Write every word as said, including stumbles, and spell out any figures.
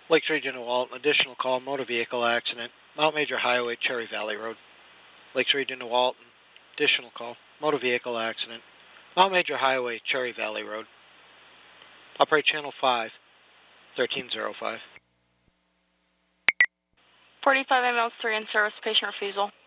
Lakes Region New Alton, additional call, motor vehicle accident, Mount Major Highway, Cherry Valley Road. Lakes Region New Alton, additional call, motor vehicle accident, Mount Major Highway, Cherry Valley Road. Operate Channel five, thirteen oh five. forty-five M L three in service, patient refusal.